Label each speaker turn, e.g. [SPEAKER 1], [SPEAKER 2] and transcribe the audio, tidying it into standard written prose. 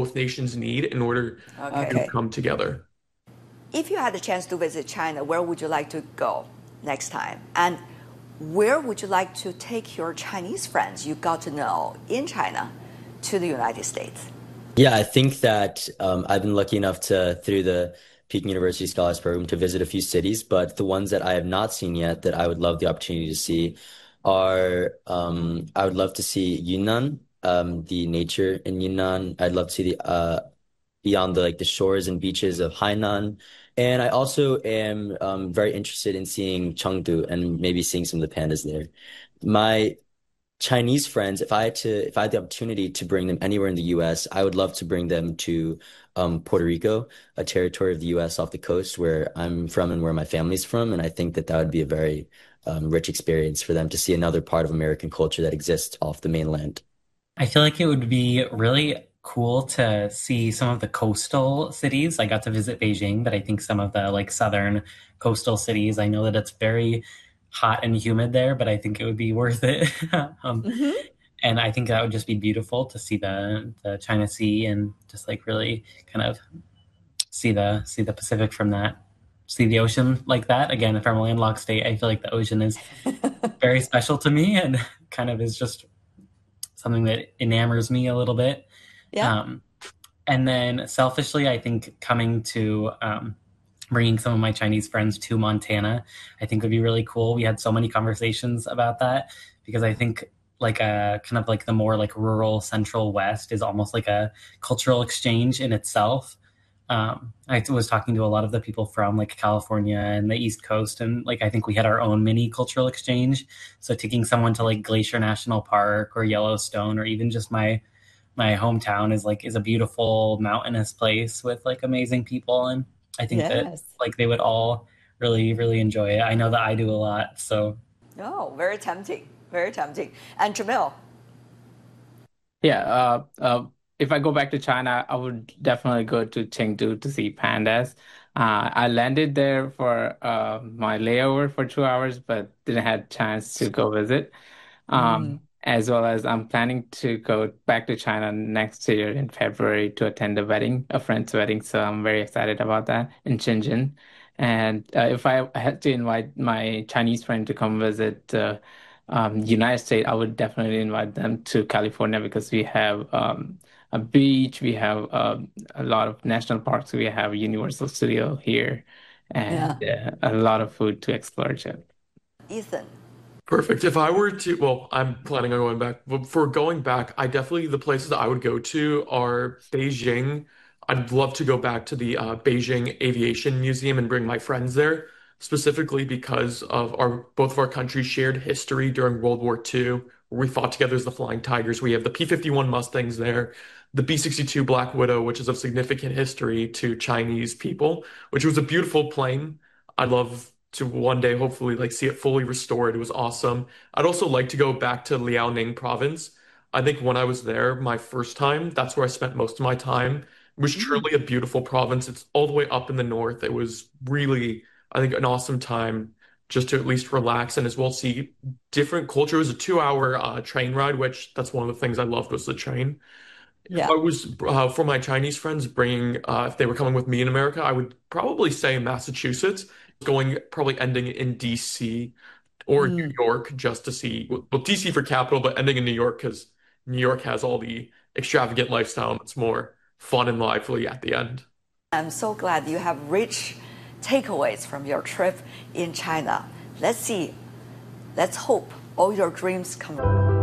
[SPEAKER 1] both nations need in order to
[SPEAKER 2] Okay.
[SPEAKER 1] come together.
[SPEAKER 2] If you had the chance to visit China, where would you like to go next time? And where would you like to take your Chinese friends you got to know in China to the United States?
[SPEAKER 3] Yeah, I think that I've been lucky enough to, through the Peking University Scholars Program, to visit a few cities, but the ones that I have not seen yet that I would love the opportunity to see are I would love to see Yunnan, the nature in Yunnan. I'd love to see the beyond the like the shores and beaches of Hainan. And I also am very interested in seeing Chengdu and maybe seeing some of the pandas there. My Chinese friends, if I had the opportunity to bring them anywhere in the US, I would love to bring them to Puerto Rico, a territory of the US off the coast where I'm from and where my family's from. And I think that that would be a very rich experience for them to see another part of American culture that exists off the mainland.
[SPEAKER 4] I feel like it would be really cool to see some of the coastal cities. I got to visit Beijing, but I think some of the like southern coastal cities, I know that it's very hot and humid there, but I think it would be worth it. Um,
[SPEAKER 2] Mm-hmm.
[SPEAKER 4] and I think that would just be beautiful to see the China Sea and just like really kind of see the Pacific from that, see the ocean like that. Again, from a landlocked state, I feel like the ocean is very special to me and kind of is just something that enamors me a little bit.
[SPEAKER 2] Yeah.
[SPEAKER 4] Um, and then selfishly, I think coming to bringing some of my Chinese friends to Montana, I think would be really cool. We had so many conversations about that because I think like a kind of like the more like rural central West is almost like a cultural exchange in itself. I was talking to a lot of the people from like California and the East Coast, and like I think we had our own mini cultural exchange. So taking someone to like Glacier National Park or Yellowstone or even just my hometown is a beautiful mountainous place with like amazing people, and I think that
[SPEAKER 2] Yes.
[SPEAKER 4] like they would all really enjoy it. I know that I do a lot, so
[SPEAKER 2] Oh, very tempting. Very tempting. And Jamil.
[SPEAKER 5] Yeah, if I go back to China, I would definitely go to Chengdu to see pandas. I landed there for my layover for 2 hours, but didn't have chance to go visit.
[SPEAKER 2] Mm.
[SPEAKER 5] As well as I'm planning to go back to China next year in February to attend a wedding, a friend's wedding. So I'm very excited about that in Shenzhen. And if I had to invite my Chinese friend to come visit United States, I would definitely invite them to California because we have a beach, we have a lot of national parks, we have Universal Studio here,
[SPEAKER 2] Yeah.
[SPEAKER 5] and a lot of food to explore too.
[SPEAKER 2] Ethan.
[SPEAKER 1] Perfect. If I were to, well, I'm planning on going back, but for going back, I definitely, the places I would go to are Beijing. I'd love to go back to the Beijing Aviation Museum and bring my friends there, specifically because of our both of our countries shared history during World War II, where we fought together as the Flying Tigers. We have the P-51 Mustangs there, the B-62 Black Widow, which is of significant history to Chinese people, which was a beautiful plane. I'd love to one day hopefully like see it fully restored. It was awesome. I'd also like to go back to Liaoning province. I think when I was there my first time, that's where I spent most of my time. It was
[SPEAKER 2] Mm.
[SPEAKER 1] truly a beautiful province. It's all the way up in the north. It was really, I think, an awesome time just to at least relax and as well see different culture. It was a 2 hour train ride, which that's one of the things I loved was the train. If I
[SPEAKER 2] Yeah.
[SPEAKER 1] was for my Chinese friends bringing, if they were coming with me in America, I would probably say Massachusetts, going probably ending in DC or New
[SPEAKER 2] Mm.
[SPEAKER 1] York just to see, well, DC for capital, but ending in New York because New York has all the extravagant lifestyle and it's more fun and lively at the end.
[SPEAKER 2] I'm so glad you have rich takeaways from your trip in China. Let's see. Let's hope all your dreams come.